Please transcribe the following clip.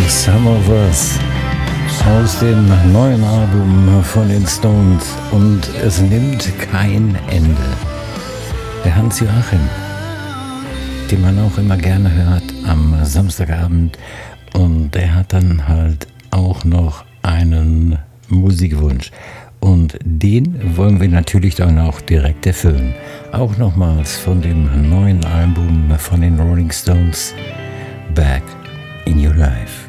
Some of Us aus dem neuen Album von den Stones und es nimmt kein Ende. Der Hans-Joachim, den man auch immer gerne hört am Samstagabend, und der hat dann halt auch noch einen Musikwunsch und den wollen wir natürlich dann auch direkt erfüllen. Auch nochmals von dem neuen Album von den Rolling Stones, Back in Your Life.